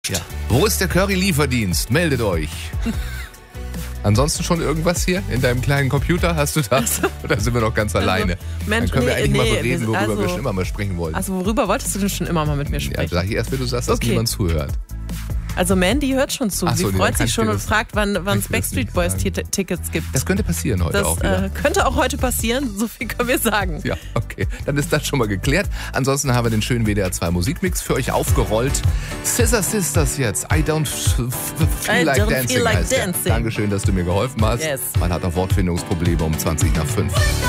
Ja. Wo ist der Curry-Lieferdienst? Meldet euch. Ansonsten schon irgendwas hier in deinem kleinen Computer? Hast du das? Oder sind wir noch ganz alleine? Mensch, Dann können wir eigentlich mal bereden, worüber also, wir schon immer mal sprechen wollten. Also worüber wolltest du denn schon immer mal mit mir sprechen? Ja, sag ich erst, wenn du sagst, dass niemand zuhört. Also Mandy hört schon zu. Ach so, sie freut sich schon und fragt, wann es Backstreet Boys Tickets gibt. Das könnte passieren heute auch wieder. Das könnte auch heute passieren, so viel können wir sagen. Ja, okay. Dann ist das schon mal geklärt. Ansonsten haben wir den schönen WDR 2 Musikmix für euch aufgerollt. Scissor Sisters jetzt. I don't feel like dancing heißt der. Dankeschön, dass du mir geholfen hast. Yes. Man hat auch Wortfindungsprobleme um 20 nach 5.